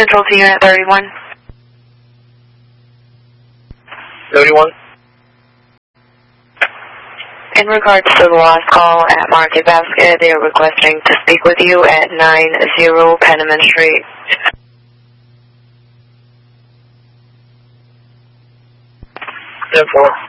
Central to Unit 31. 31. In regards to the last call at Market Basket, they are requesting to speak with you at 90 Penniman Street. 10-4.